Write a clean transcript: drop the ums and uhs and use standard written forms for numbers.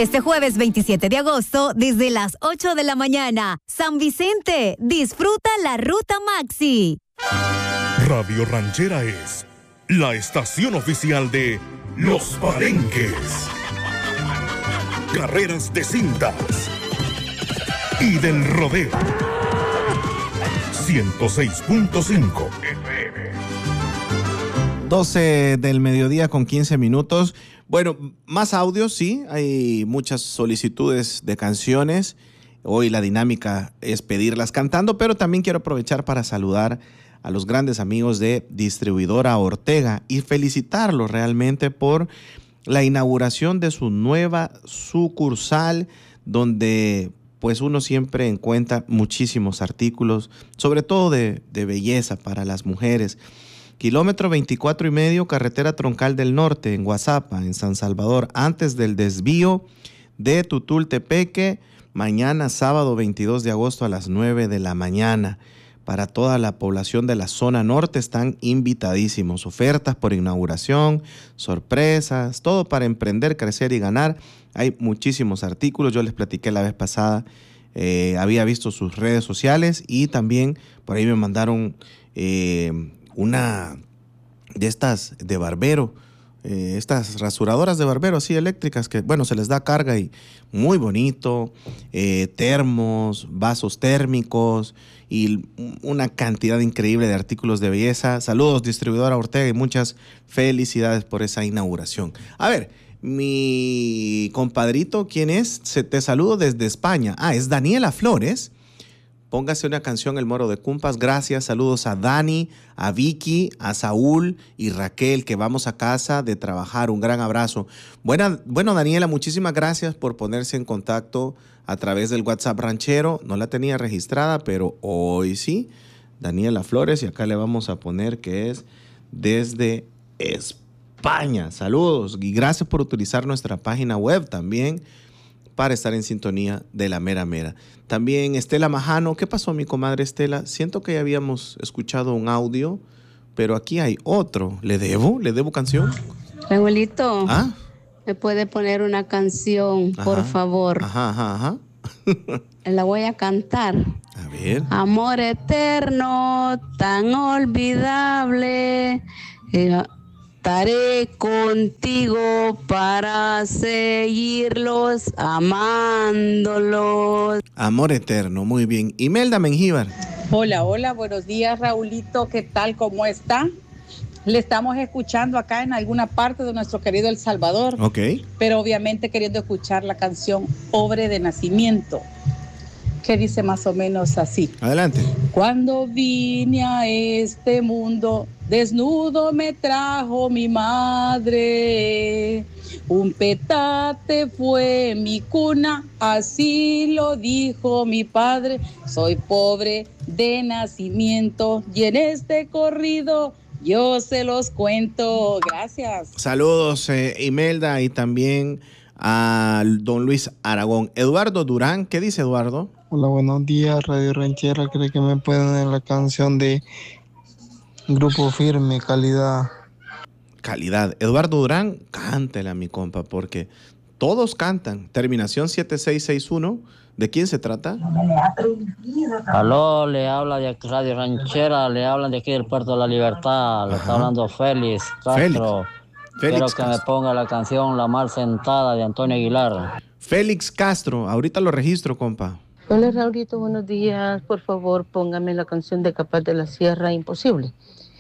Este jueves 27 de agosto, desde las 8 de la mañana, San Vicente, disfruta la Ruta Maxi. Radio Ranchera es la estación oficial de Los Palenques. Carreras de cintas y del rodeo. 106.5 FM. 12 del mediodía con 15 minutos. Bueno, más audios, sí. Hay muchas solicitudes de canciones. Hoy la dinámica es pedirlas cantando, pero también quiero aprovechar para saludar a los grandes amigos de Distribuidora Ortega y felicitarlos realmente por la inauguración de su nueva sucursal, donde pues uno siempre encuentra muchísimos artículos, sobre todo de belleza para las mujeres. Kilómetro 24,5, carretera troncal del norte, en Guazapa, en San Salvador, antes del desvío de Tutultepeque, mañana sábado 22 de agosto a las 9 de la mañana. Para toda la población de la zona norte están invitadísimos. Ofertas por inauguración, sorpresas, todo para emprender, crecer y ganar. Hay muchísimos artículos. Yo les platiqué la vez pasada, había visto sus redes sociales y también por ahí me mandaron una de estas de barbero, estas rasuradoras de barbero así eléctricas que, bueno, se les da carga y muy bonito, termos, vasos térmicos y una cantidad increíble de artículos de belleza. Saludos, Distribuidora Ortega, y muchas felicidades por esa inauguración. A ver, mi compadrito, ¿quién es? Te saludo desde España. Es Daniela Flores. Póngase una canción, El Moro de Cumpas. Gracias, saludos a Dani, a Vicky, a Saúl y Raquel, que vamos a casa de trabajar. Un gran abrazo. Bueno, Daniela, muchísimas gracias por ponerse en contacto a través del WhatsApp ranchero. No la tenía registrada, pero hoy sí. Daniela Flores, y acá le vamos a poner que es desde España. Saludos y gracias por utilizar nuestra página web también para estar en sintonía de la mera mera. También Estela Majano. ¿Qué pasó, mi comadre Estela? Siento que ya habíamos escuchado un audio, pero aquí hay otro. ¿Le debo canción? Abuelito, ¿me puede poner una canción, por favor? Ajá. La voy a cantar. A ver. Amor eterno, tan olvidable, estaré contigo para seguirlos amándolos. Amor eterno, muy bien. Imelda Mengíbar. Hola, buenos días, Raulito, ¿qué tal? ¿Cómo está? Le estamos escuchando acá en alguna parte de nuestro querido El Salvador. Ok. Pero obviamente queriendo escuchar la canción Pobre de Nacimiento, que dice más o menos así. Adelante. Cuando vine a este mundo, desnudo me trajo mi madre. Un petate fue mi cuna, así lo dijo mi padre. Soy pobre de nacimiento y en este corrido yo se los cuento. Gracias. Saludos, Imelda, y también a don Luis Aragón. Eduardo Durán, ¿qué dice Eduardo? Hola, buenos días, Radio Ranchera. ¿Cree que me pueden dar la canción de Grupo Firme, Calidad? Calidad. Eduardo Durán, cántela, mi compa, porque todos cantan. Terminación 7661. ¿De quién se trata? Aló, le habla de Radio Ranchera, le hablan de aquí del Puerto de la Libertad. Le está hablando Félix Castro. Quiero que me ponga la canción La Mal Sentada de Antonio Aguilar. Félix Castro, ahorita lo registro, compa. Hola, Raulito, buenos días. Por favor, póngame la canción de Capaz de la Sierra, Imposible.